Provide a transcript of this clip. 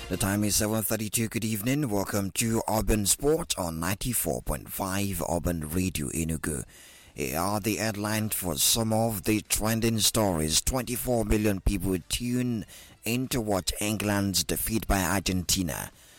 The time is 7:32. Good evening. Welcome to Urban Sport on 94.5 Urban Radio Enugu. Here are the headlines for some of the trending stories. 24 million people tune in to watch England's defeat by Argentina.